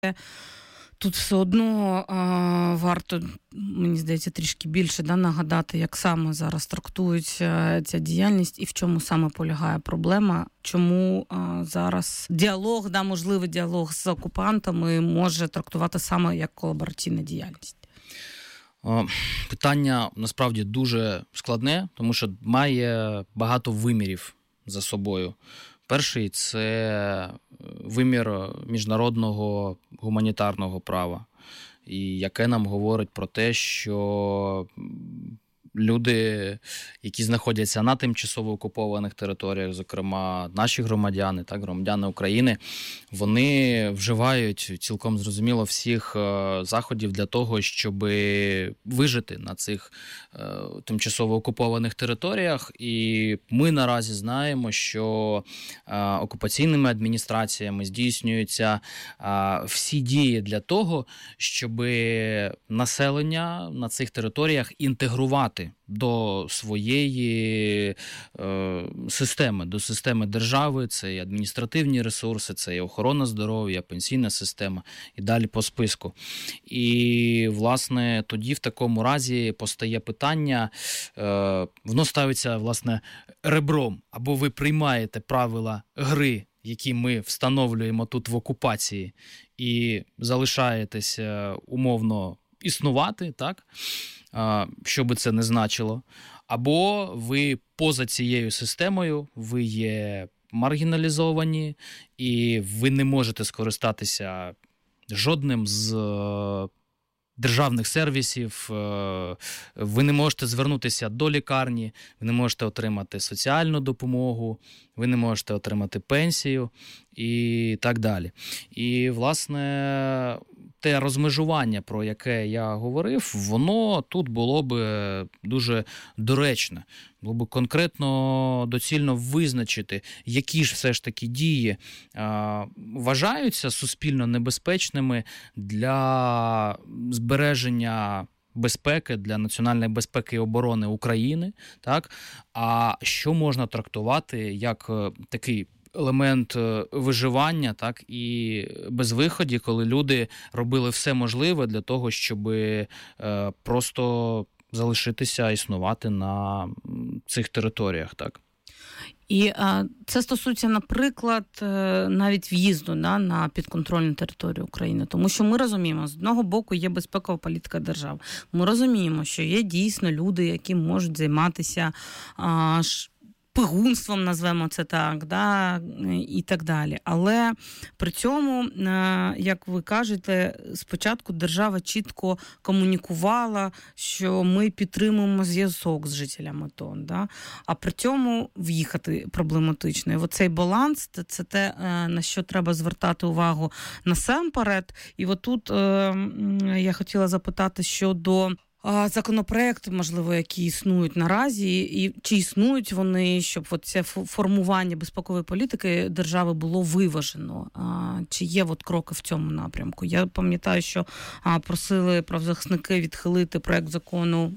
Тут все одно варто, мені здається, трішки більше нагадати, як саме зараз трактується ця діяльність і в чому саме полягає проблема, чому зараз діалог, можливий діалог з окупантами може трактувати саме як колабораційна діяльність. Питання насправді дуже складне, тому що має багато вимірів за собою. Перший – це вимір міжнародного гуманітарного права, і яке нам говорить про те, що люди, які знаходяться на тимчасово окупованих територіях, зокрема наші громадяни, громадяни України, вони вживають цілком зрозуміло всіх заходів для того, щоб вижити на цих тимчасово окупованих територіях. І ми наразі знаємо, що окупаційними адміністраціями здійснюються всі дії для того, щоб населення на цих територіях інтегрувати до своєї системи, до системи держави. Це і адміністративні ресурси, це і охорона здоров'я, пенсійна система і далі по списку. І, власне, тоді в такому разі постає питання, воно ставиться, власне, ребром. Або ви приймаєте правила гри, які ми встановлюємо тут в окупації, і залишаєтеся умовно існувати, так? Що би це не значило, або ви поза цією системою, ви є маргіналізовані, і ви не можете скористатися жодним з державних сервісів, ви не можете звернутися до лікарні, ви не можете отримати соціальну допомогу, ви не можете отримати пенсію і так далі. І, власне, те розмежування, про яке я говорив, воно тут було б дуже доречне. Було б конкретно доцільно визначити, які ж все ж таки дії вважаються суспільно небезпечними для збереження безпеки, для національної безпеки і оборони України, так? А що можна трактувати як такий елемент виживання, так, і безвиході, коли люди робили все можливе для того, щоб просто залишитися існувати на цих територіях, так. І це стосується, наприклад, навіть в'їзду на підконтрольну територію України. Тому що ми розуміємо, з одного боку є безпекова політика держави. Ми розуміємо, що є дійсно люди, які можуть займатися пигунством, назвемо це так, і так далі. Але при цьому, як ви кажете, спочатку держава чітко комунікувала, що ми підтримуємо зв'язок з жителями ТОН, а при цьому в'їхати проблематично. І оцей баланс – це те, на що треба звертати увагу насамперед. І отут я хотіла запитати щодо законопроекти, можливо, які існують наразі, і чи існують вони, щоб це формування безпекової політики держави було виважено? Чи є кроки в цьому напрямку? Я пам'ятаю, що просили правозахисники відхилити проект закону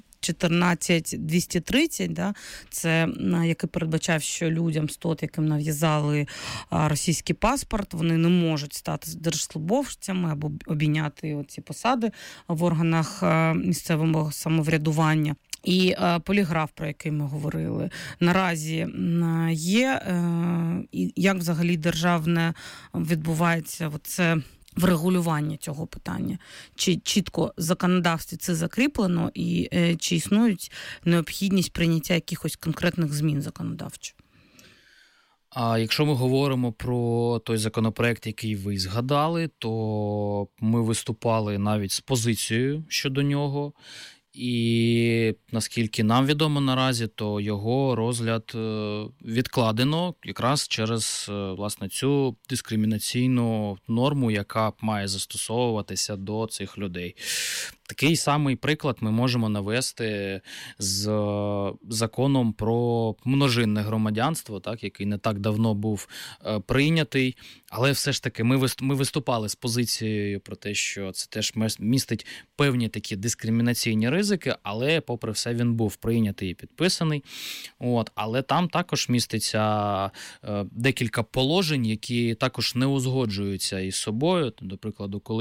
14230, це який передбачав, що людям яким нав'язали російський паспорт, вони не можуть стати держслужбовцями або обійняти ці посади в органах місцевого самоврядування. І поліграф, про який ми говорили, наразі є. І як взагалі державне відбувається це врегулювання цього питання? Чи чітко в законодавстві це закріплено і чи існують необхідність прийняття якихось конкретних змін законодавчо? А якщо ми говоримо про той законопроект, який ви згадали, то ми виступали навіть з позицією щодо нього. І, наскільки нам відомо наразі, то його розгляд відкладено якраз через, власне, цю дискримінаційну норму, яка має застосовуватися до цих людей. Такий самий приклад ми можемо навести з законом про множинне громадянство, так, який не так давно був прийнятий. Але все ж таки ми виступали з позицією про те, що це теж містить певні такі дискримінаційні ризики, але попри все він був прийнятий і підписаний. Але там також міститься декілька положень, які також не узгоджуються із собою. До прикладу, коли